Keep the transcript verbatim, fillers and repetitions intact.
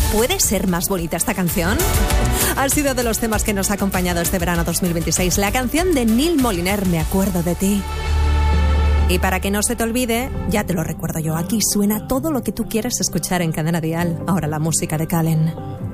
¿Puede ser más bonita esta canción? Ha sido de los temas que nos ha acompañado este verano dos mil veintiséis. La canción de Neil Moliner, Me acuerdo de ti. Y para que no se te olvide, ya te lo recuerdo yo, aquí suena todo lo que tú quieres escuchar en Cadena Dial. Ahora la música de Kallen.